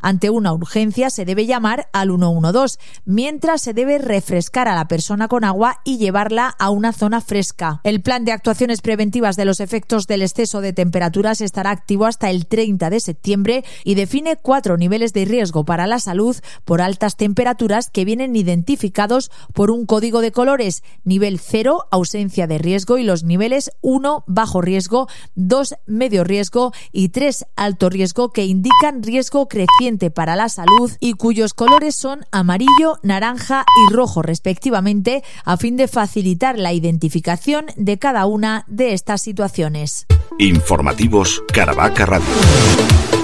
Ante una urgencia se debe llamar al 112, mientras se debe refrescar a la persona con agua y llevarla a una zona fresca. El plan de actuaciones preventivas de los efectos del exceso de temperaturas estará activo hasta el 30 de septiembre y define 4 niveles de riesgo para la salud por altas temperaturas que vienen identificados por un código de colores: nivel 0, ausencia de riesgo, y los niveles 1, bajo riesgo, 2, medio riesgo y 3, alto riesgo, que indican riesgo creciente para la salud y cuyos colores son amarillo, naranja y rojo respectivamente, a fin de facilitar la identificación de cada una de estas situaciones. Informativos Caravaca Radio.